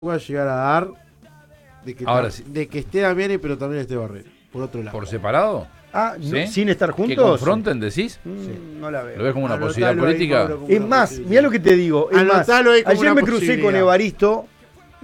pueda llegar a dar de que, Ahora sí. de que esté Damiani, pero también esté Barrera, por otro lado. ¿Por separado? Ah, ¿Sí? ¿sin estar juntos? ¿Que confronten, decís? No la veo. ¿Lo ves como una Anotalo posibilidad ahí, política? Mauro, como Es una más, posibilidad. mirá lo que te digo. Es más, Anotalo ahí como ayer una me crucé con posibilidad. Evaristo